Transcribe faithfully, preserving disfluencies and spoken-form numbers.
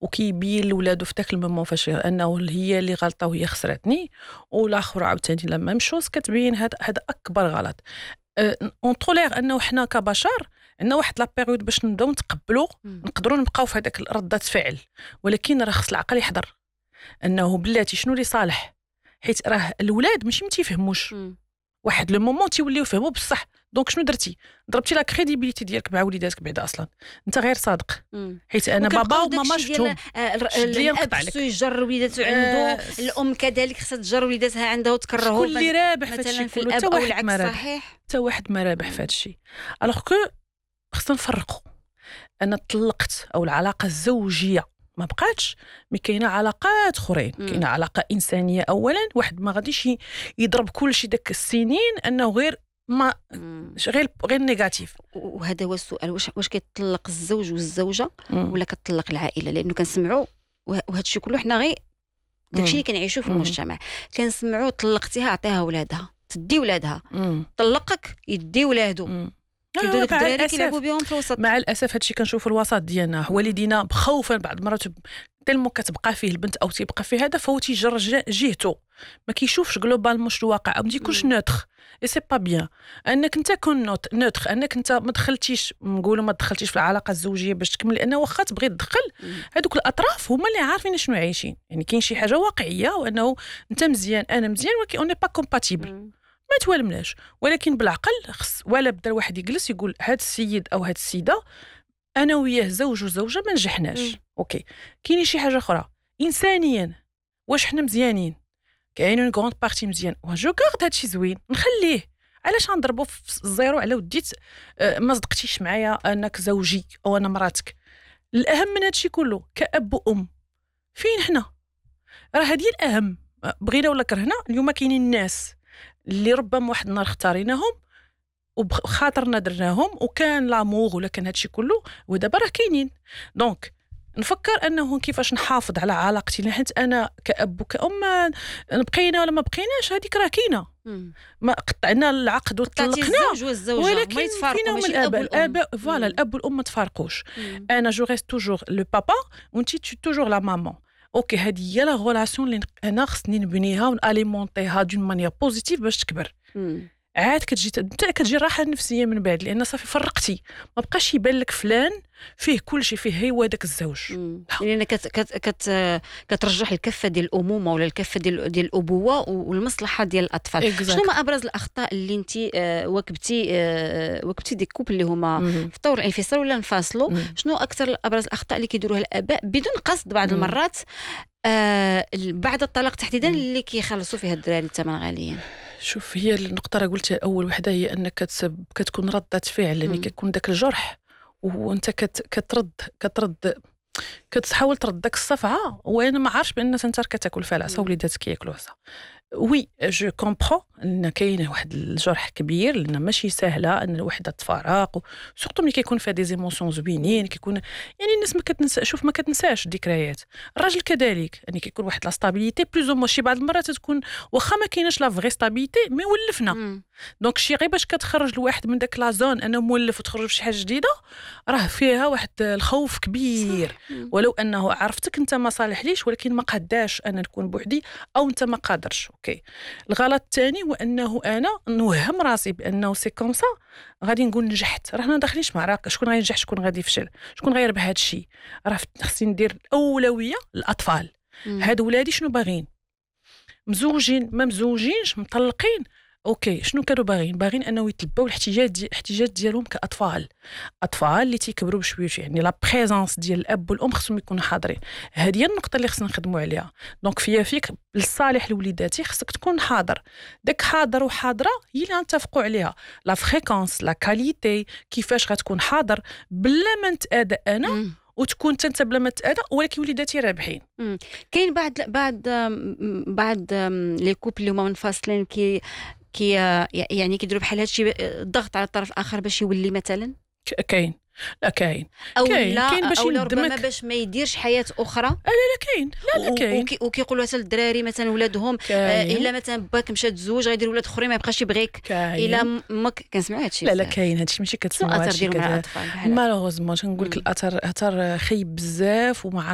وكيبين لولادو في داك المومون فاش انه هي اللي غلطه وهي خسرتني، والاخر عاوتاني لما مشوز كتبين هذا هذا اكبر غلط. اون طولير انه حنا كبشر عندنا واحد لا بيريود باش نبداو نتقبلوا نقدروا نبقاو في هذاك ردة فعل، ولكن راه خص العقل يحضر انه بلاتي شنو اللي صالح، حيت راه الولاد ماشي ما تيفهموش واحد لو مومون تيوليو يفهموا بصح. دونك شنو درتي؟ ضربتي لا كريديبيليتي ديالك مع وليداتك بعدا اصلا انت غير صادق، حيت انا بابا وماما شفتهم. الاب خصو يجر وليداتو عنده، الام كذلك خصها تجر وليداتها عندها وتكرههم. شكون اللي رابح في مثلا هادشي في كله؟ الاب او العكس. صحيح، حتى واحد ما رابح في هادشي. الوغ كو خصنا نفرقوا. انا طلقت او العلاقه الزوجيه ما بقاتش، مي كاينه علاقات اخرين، كاينه علاقه انسانيه اولا. واحد ما غاديش يضرب كل شيء داك السنين انه غير ما غير غير نيجاتيف. وهذا هو السؤال، واش واش كيطلق الزوج والزوجه ولا كتطلق العائله؟ لانه كنسمعوا وهذا الشيء كله حنا غير داكشي اللي كنعيشوا في المجتمع. كنسمعوا طلقتيها عطيها ولادها، تدي ولادها، طلقك يدي ولادو، كيبداو داك الدراري كيلعبوا بهم في الوسط. مع الاسف هادشي كنشوفوا الوسط ديالنا والدينا بخوفا بعض المرات تلمو كتبقى فيه البنت او تيبقى فيه هذا، فهو تيجر جهته، ما كيشوفش جلوبالمون شنو الواقع او ما تيكونش نوتر. اي سي با بيان انك انت كون نوتر، انك انت ما دخلتيش، نقولوا ما دخلتيش في العلاقه الزوجيه باش تكمل، لانه واخا تبغي تدخل هذوك الاطراف هما اللي عارفين شنو عايشين. يعني كاين شي حاجه واقعيه وانه انت مزيان انا مزيان ولكن اون ني با كومباتيبل، ما توالمناش. ولكن بالعقل خص ولا بدا الواحد يجلس يقول هاد السيد او هاد السيده انا وياه زوج وزوجه ما نجحناش. اوكي، كاين شي حاجه اخرى انسانيا واش حنا مزيانين؟ كاين اون غروند بارتي مزيان وجو كارد هادشي زوين نخليه. علاش غنضربوا في الزيرو على وديت ما صدقتيش معايا انك زوجي او انا مراتك؟ الاهم من هادشي كله كأب وام فين حنا؟ راه هذه الاهم، بغينا ولا كرهنا. اليوم كاينين الناس اللي ربما واحد النهار اختاريناهم وبخاطرنا درناهم وكان لامور ولا كان هادشي كله، ودابا راه كاينين. دونك نفكر انه كيفاش نحافظ على علاقتنا، حيت انا كأب وكأم بقينا ولا ما بقيناش هذيك راه كاينه، ما قطعنا العقد وطلقنا، ولكن فينا من الاب الاب فوالا الاب والام ما تفارقوش. انا جو ريست توجور لو بابا وانتي توجور لا مامان. اوكي، هذه هي لا غولاسيون اللي انا خصني نبنيها وناليمونطيها دون مانيير بوزيتيف باش تكبر. عاد كتجي انت كتجي الراحه النفسيه من بعد، لان صافي فرقتي، ما بقاش يبان لك فلان فيه كل شيء، فيه هو داك الزوج. لان كت كت كت كترجح الكفه ديال الامومه ولا الكفه ديال ديال الابوه والمصلحه ديال الاطفال. exactly. شنو ما ابرز الاخطاء اللي انت آه وكبتي آه وكبتي دي كوبل اللي هما mm-hmm. في طور الانفصال ولا انفصلوا؟ mm-hmm. شنو اكثر ابرز الاخطاء اللي كيديروها الاباء بدون قصد بعض mm-hmm. المرات آه بعد الطلاق تحديدا mm-hmm. اللي كيخلصوا فيها الدراري الثمن غاليا؟ شوف، هي النقطه اللي قلتها اول وحده هي انك كتسب كتكون ردة فعل، يعني كيكون داك الجرح وانت كت كترد كترد كتحاول ترد داك الصفعه، وانا ما عارفش بان انت كتاكل فيها العصا وليداتك ياكلوها. وي جو كومبرون ان كاين واحد الجرح كبير، لان ماشي سهله ان الوحده تفارق، وسورتو ملي كيكون فيها دي زيموسيون زوينين، كيكون يعني الناس ما كتنسى. شوف، ما كتنساش الذكريات. الراجل كذلك، يعني كيكون واحد لا ستابيليتي بلوز او شي بعض المرات تكون واخا ما كايناش لا فغي ستابيليتي مي ولفنا. دونك شي غير باش كتخرج الواحد من داك لا زون انه مولف وتخرج في شي حاجه جديده، راه فيها واحد الخوف كبير. ولو انه عرفتك انت ما صالحليش، ولكن ما قداش انا نكون بوحدي او انت ما قادرش. اوكي، الغلط الثاني هو انه انا نوهم راسي بانه سي كوم سا غادي نقول نجحت. راه حنا داخلين معركه، شكون غادي ينجح شكون غادي يفشل، شكون غيربح هذا الشيء. راه خصني ندير الاولويه للاطفال. هاد ولادي شنو باغين؟ مزوجين ما مزوجينش مطلقين، اوكي، شنو كانوا باغين؟ باغين انه يتلبوا الاحتياجات دي الاحتياجات ديالهم كاطفال، اطفال اللي تيكبروا بشويه، يعني لا بريزونس ديال الاب والام خصهم يكونوا حاضرين. هذه هي النقطه اللي خصنا نخدموا عليها. دونك فيا فيك للصالح لوليداتي خصك تكون حاضر. داك حاضر وحاضره هي اللي نتفقوا عليها، لا فريكونس، لا كاليتي، كيفاش غتكون حاضر بلا ما نتاذى انا م. وتكون انت بلا ما تاذى، ولكن وليداتي رابحين. كاين بعد بعد بعد لي كوبل اللي هما منفصلين كي كي يعني كيديروا بحال هادشي الضغط على الطرف الاخر باش يولي مثلا. كاين لا كاين او كاين لا كاين باش او ربما باش ما يديرش حياه اخرى. لا لا كاين لا لا كاين وكيقولوا حتى الدراري مثلا ولادهم آه الا مثلا باك مشى تزوج غيدير ولاد اخرين ما يبقاش يبغيك الا ما كنسمعوا هادشي. لا لا كاين هادشي ماشي كتسمعوا هادشي. مالوغوزمون تنقول لك الاثر اثر خايب بزاف وما